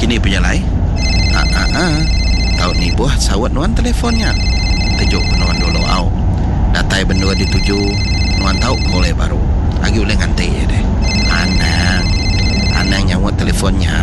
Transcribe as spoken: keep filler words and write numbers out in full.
Ini punya lai. Ah ah ah. Tahu ni buah sawat nuan telefonnya. Tujuk nuan dulu au. Datai bendua dituju nuan tahu boleh baru. Lagi boleh ngantai ya deh. Anang. Anang yang buat teleponnya.